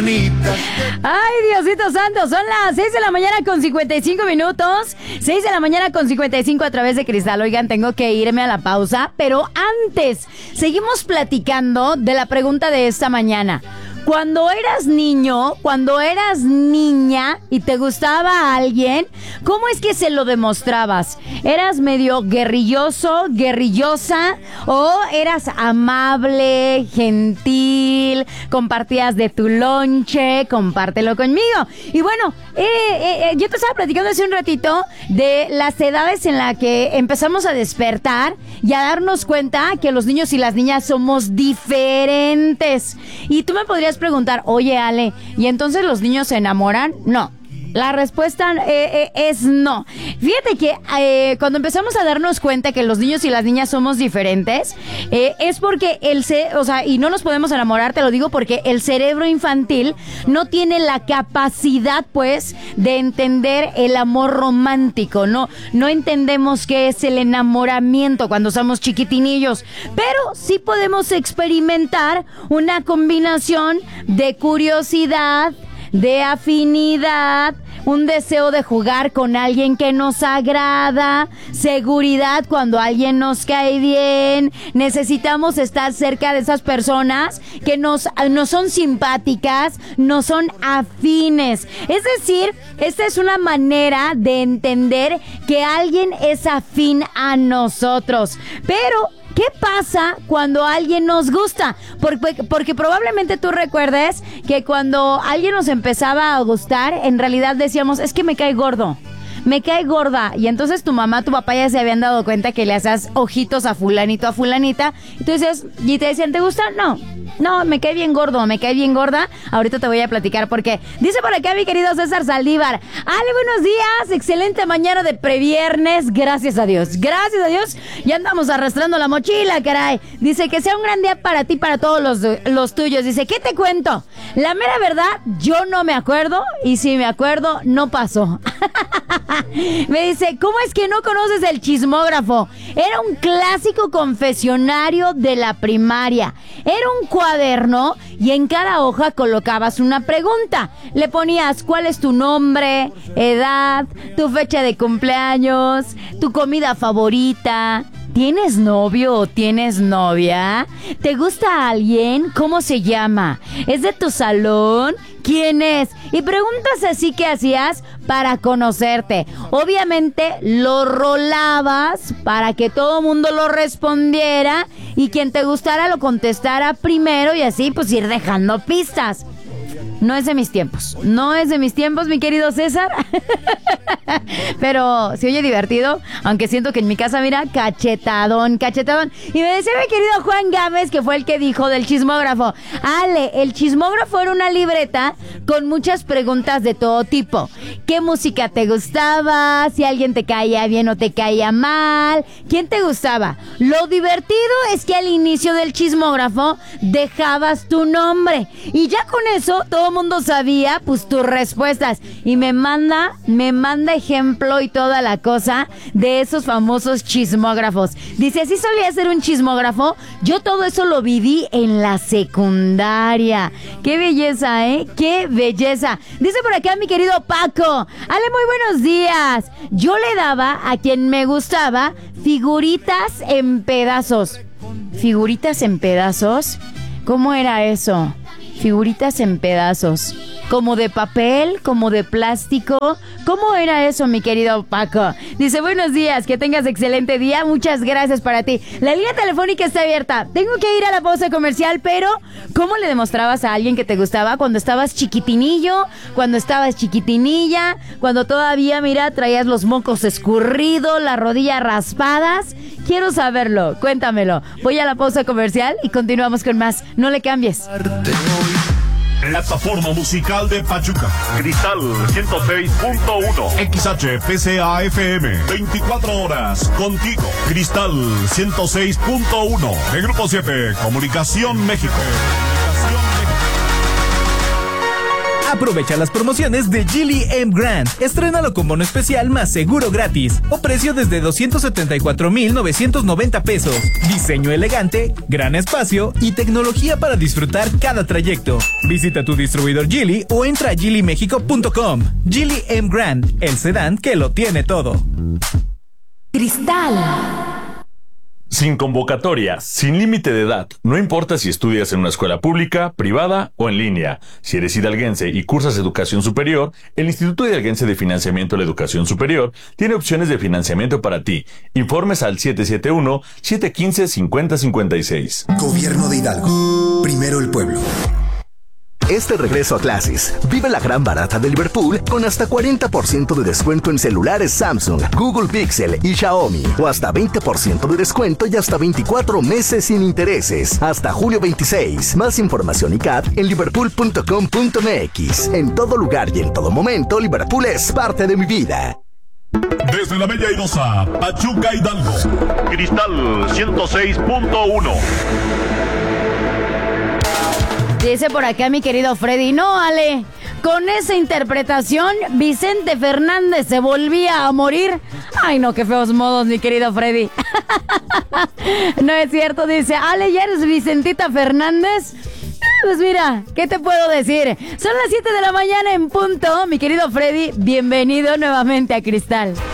manitas. Ay, Diosito Santo, son las 6 de la mañana con 55 minutos. 6 de la mañana con 55 a través de Cristal. Oigan, tengo que irme a la pausa, pero antes, seguimos platicando de la pregunta de esta mañana. Cuando eras niño, cuando eras niña y te gustaba a alguien, ¿cómo es que se lo demostrabas? ¿Eras medio guerrilloso, guerrillosa? ¿O eras amable, gentil? ¿Compartías de tu lonche? Compártelo conmigo. Y bueno, yo te estaba platicando hace un ratito de las edades en las que empezamos a despertar y a darnos cuenta que los niños y las niñas somos diferentes. Y tú me podrías preguntar, oye Ale, ¿y entonces los niños se enamoran? No. La respuesta es no. Fíjate que cuando empezamos a darnos cuenta que los niños y las niñas somos diferentes, es porque y no nos podemos enamorar, te lo digo porque el cerebro infantil no tiene la capacidad, pues, de entender el amor romántico. No entendemos qué es el enamoramiento cuando somos chiquitinillos, pero sí podemos experimentar una combinación de curiosidad, de afinidad, un deseo de jugar con alguien que nos agrada, seguridad cuando alguien nos cae bien. Necesitamos estar cerca de esas personas que nos son simpáticas, no son afines. Es decir, esta es una manera de entender que alguien es afín a nosotros. Pero ¿qué pasa cuando alguien nos gusta? Porque probablemente tú recuerdes que cuando alguien nos empezaba a gustar, en realidad decíamos, es que me cae gordo, me cae gorda. Y entonces tu mamá, tu papá ya se habían dado cuenta que le hacías ojitos a fulanito, a fulanita. Entonces, y te decían, ¿te gusta? No, me cae bien gordo, me cae bien gorda. Ahorita te voy a platicar por qué. Dice por acá mi querido César Saldívar. Ale, buenos días, excelente mañana de previernes. Gracias a Dios, ya andamos arrastrando la mochila, caray. Dice que sea un gran día para ti, para todos los tuyos. Dice, ¿qué te cuento? La mera verdad, yo no me acuerdo. Y si me acuerdo, no pasó. Me dice, ¿cómo es que no conoces el chismógrafo? Era un clásico confesionario de la primaria. Era un cuaderno y en cada hoja colocabas una pregunta. Le ponías cuál es tu nombre, edad, tu fecha de cumpleaños, tu comida favorita. ¿Tienes novio o tienes novia? ¿Te gusta alguien? ¿Cómo se llama? ¿Es de tu salón? ¿Quién es? Y preguntas así que hacías para conocerte. Obviamente lo rolabas para que todo el mundo lo respondiera y quien te gustara lo contestara primero y así pues ir dejando pistas. No es de mis tiempos, mi querido César. Pero se oye divertido, aunque siento que en mi casa, mira, cachetadón. Y me decía mi querido Juan Gámez, que fue el que dijo del chismógrafo. Ale, el chismógrafo era una libreta con muchas preguntas de todo tipo. ¿Qué música te gustaba? Si alguien te caía bien o te caía mal. ¿Quién te gustaba? Lo divertido es que al inicio del chismógrafo dejabas tu nombre. Y ya con eso todo el mundo sabía pues tus respuestas. Y me manda ejemplo y toda la cosa de esos famosos chismógrafos. Dice, así solía ser un chismógrafo. Yo todo eso lo viví en la secundaria. Qué belleza, ¿eh? Qué belleza. Dice por acá mi querido Paco. Ale, muy buenos días. Yo le daba a quien me gustaba figuritas en pedazos. ¿Figuritas en pedazos? ¿Cómo era eso? Figuritas en pedazos. ¿Como de papel? ¿Como de plástico? ¿Cómo era eso, mi querido Paco? Dice, buenos días, que tengas excelente día. Muchas gracias para ti. La línea telefónica está abierta. Tengo que ir a la pausa comercial, pero ¿cómo le demostrabas a alguien que te gustaba cuando estabas chiquitinillo? Cuando estabas chiquitinilla, cuando todavía, mira, traías los mocos escurridos, las rodillas raspadas. Quiero saberlo, cuéntamelo. Voy a la pausa comercial y continuamos con más. No le cambies. Plataforma musical de Pachuca. Cristal 106.1. XHPCA-FM. 24 horas contigo. Cristal 106.1. De Grupo 7. Comunicación México. Aprovecha las promociones de Geely M Grand. Estrénalo con bono especial más seguro gratis. O precio desde 274,990 pesos. Diseño elegante, gran espacio y tecnología para disfrutar cada trayecto. Visita tu distribuidor Geely o entra a geelymexico.com. Geely M Grand, el sedán que lo tiene todo. Cristal. Sin convocatoria, sin límite de edad, no importa si estudias en una escuela pública, privada o en línea. Si eres hidalguense y cursas educación superior, el Instituto Hidalguense de Financiamiento a la Educación Superior tiene opciones de financiamiento para ti. Informes al 771-715-5056. Gobierno de Hidalgo. Primero el pueblo. Este regreso a clases, vive la gran barata de Liverpool con hasta 40% de descuento en celulares Samsung, Google Pixel y Xiaomi. O hasta 20% de descuento y hasta 24 meses sin intereses. Hasta julio 26. Más información y CAT en liverpool.com.mx. En todo lugar y en todo momento, Liverpool es parte de mi vida. Desde la Bella Airosa, Pachuca, Hidalgo. Cristal 106.1. Dice por acá mi querido Freddy, no, Ale, con esa interpretación Vicente Fernández se volvía a morir. Ay, no, qué feos modos, mi querido Freddy. No es cierto, dice, Ale, ¿ya eres Vicentita Fernández? Pues mira, ¿qué te puedo decir? Son las 7 de la mañana en punto, mi querido Freddy, bienvenido nuevamente a Cristal.